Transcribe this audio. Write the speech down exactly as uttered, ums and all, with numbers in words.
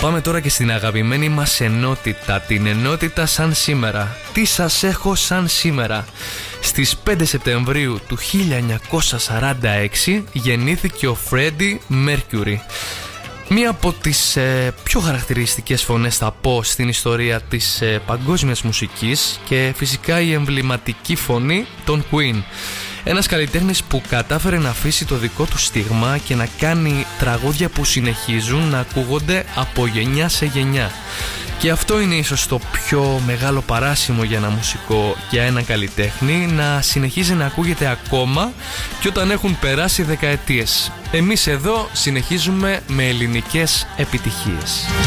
Πάμε τώρα και στην αγαπημένη μας ενότητα, την ενότητα Σαν Σήμερα. Τι σας έχω σαν σήμερα? Στις πέντε Σεπτεμβρίου του χίλια εννιακόσια σαράντα έξι γεννήθηκε ο Freddie Mercury. Μία από τις ε, πιο χαρακτηριστικές φωνές, θα πω, στην ιστορία της ε, παγκόσμιας μουσικής, και φυσικά η εμβληματική φωνή των Queen. Ένας καλλιτέχνης που κατάφερε να αφήσει το δικό του στίγμα και να κάνει τραγούδια που συνεχίζουν να ακούγονται από γενιά σε γενιά. Και αυτό είναι ίσως το πιο μεγάλο παράσημο για ένα μουσικό, για ένα καλλιτέχνη, να συνεχίζει να ακούγεται ακόμα και όταν έχουν περάσει δεκαετίες. Εμείς εδώ συνεχίζουμε με ελληνικές επιτυχίες.